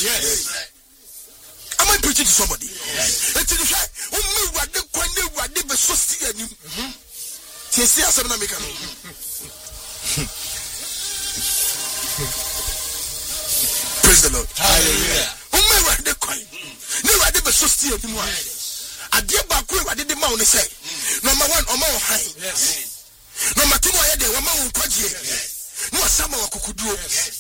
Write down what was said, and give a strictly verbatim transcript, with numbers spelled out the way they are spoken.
Yes. Am I preaching to somebody? It's in the fact, only what the quantity what they were so still. See, I said, I'm making. Praise the Lord. Hallelujah. Only what the coin. No, what they were so still. I dear Baku, what did the mountain say? Number one, or more high. Number two, I had a woman who could. No, some of could do.